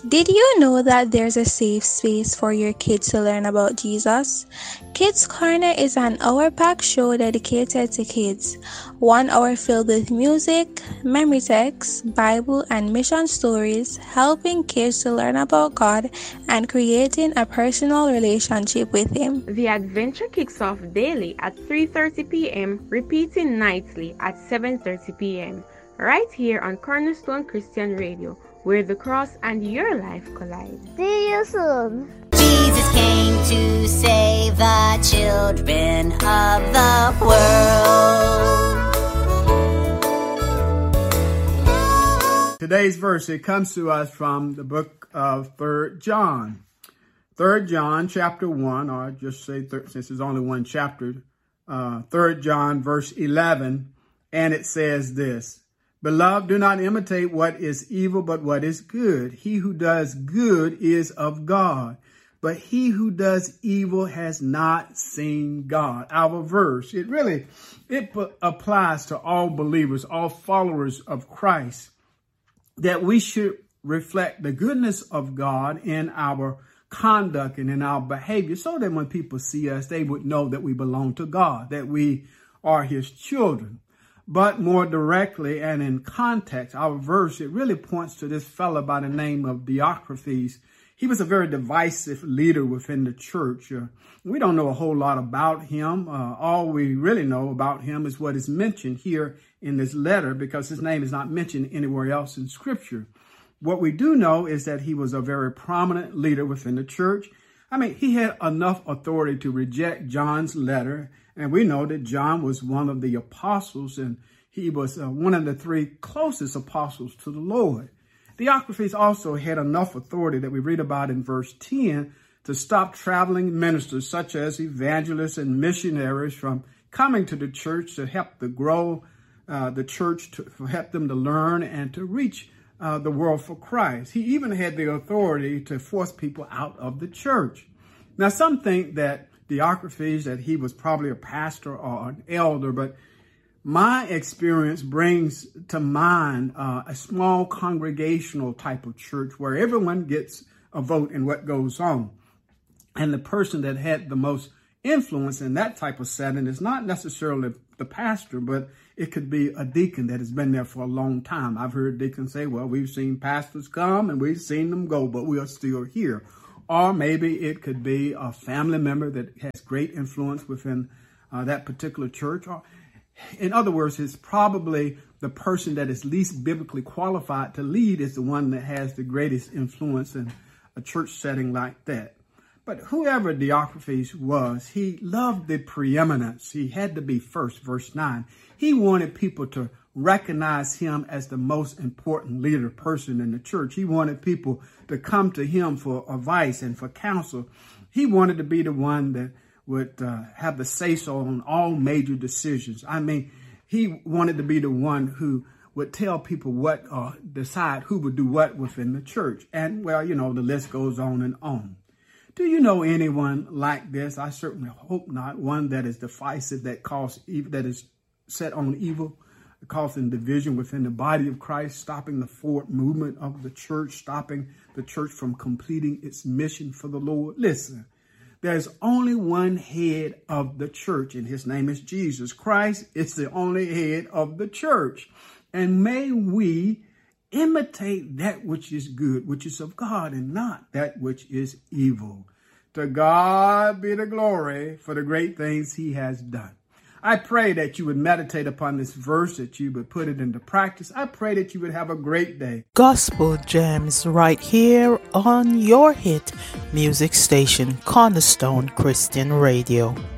Did you know that there's a safe space for your kids to learn about Jesus? Kids Corner is an hour-packed show dedicated to kids. 1 hour filled with music, memory texts, Bible, and mission stories, helping kids to learn about God and creating a personal relationship with Him. The adventure kicks off daily at 3:30 p.m., repeating nightly at 7:30 p.m., right here on Cornerstone Christian Radio, where the cross and your life collide. See you soon. Jesus came to save the children of the world. Today's verse, it comes to us from the book of 3 John. 3 John chapter 1, or just say, since there's only one chapter, 3 John verse 11, and it says this: Beloved, do not imitate what is evil, but what is good. He who does good is of God, but he who does evil has not seen God. Our verse, it applies to all believers, all followers of Christ, that we should reflect the goodness of God in our conduct and in our behavior, so that when people see us, they would know that we belong to God, that we are His children. But more directly and in context, our verse, it really points to this fellow by the name of Diotrephes. He was a very divisive leader within the church. We don't know a whole lot about him. All we really know about him is what is mentioned here in this letter, because his name is not mentioned anywhere else in Scripture. What we do know is that he was a very prominent leader within the church. I mean, he had enough authority to reject John's letter. And we know that John was one of the apostles, and he was one of the 3 closest apostles to the Lord. Diotrephes also had enough authority that we read about in verse 10 to stop traveling ministers such as evangelists and missionaries from coming to the church to help to grow the church, to help them to learn and to reach the world for Christ. He even had the authority to force people out of the church. Now, some think that Diotrephes, that he was probably a pastor or an elder, but my experience brings to mind a small congregational type of church where everyone gets a vote in what goes on. And the person that had the most influence in that type of setting is not necessarily the pastor, but it could be a deacon that has been there for a long time. I've heard deacons say, well, we've seen pastors come and we've seen them go, but we are still here. Or maybe it could be a family member that has great influence within that particular church. Or, in other words, it's probably the person that is least biblically qualified to lead is the one that has the greatest influence in a church setting like that. But whoever Diotrephes was, he loved the preeminence. He had to be first, verse 9. He wanted people to recognize him as the most important leader person in the church. He wanted people to come to him for advice and for counsel. He wanted to be the one that would have the say-so on all major decisions. I mean, he wanted to be the one who would tell people what, decide who would do what within the church. And, well, you know, the list goes on and on. Do you know anyone like this? I certainly hope not. One that is divisive, that is set on evil, causing division within the body of Christ, stopping the forward movement of the church, stopping the church from completing its mission for the Lord. Listen, there's only one head of the church, and his name is Jesus Christ. It's the only head of the church. And may we imitate that which is good, which is of God, and not that which is evil. To God be the glory for the great things he has done. I pray that you would meditate upon this verse, that you would put it into practice. I pray that you would have a great day. Gospel Gems right here on your hit music station, Cornerstone Christian Radio.